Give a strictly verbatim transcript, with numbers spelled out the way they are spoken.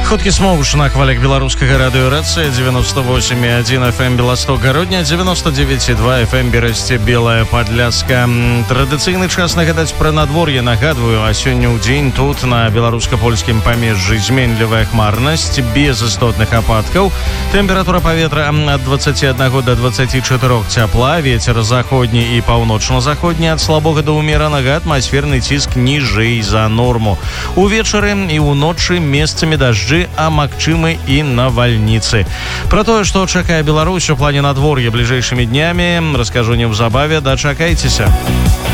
Хуткі смоўш на хвалях беларускага радыёрацыя девяносто восемь и один эф эм Беласток Гародня, девяносто девять и два эф эм Берасце Белая Падляска. Традыцыйны час нагадаць пра надвор'е. Нагадваю, а сёння ў дзень тут на беларуска-польскім памежжы зменлівая хмарнасць без істотных ападкаў. Тэмпература паветра ад двадцати одного до двадцати четырёх цяпла, вецер заходні і паўночна-заходні ад слабога да ўмеранага, атмасферны ціск ніжэй за норму. Увечары і ўночы месцамі дажджы, а магчымы і навальніцы. Пра тое, што чакае Беларусь у плане надвор'я бліжэйшымі днямі, раскажу неўзабаве. Дачакайцеся.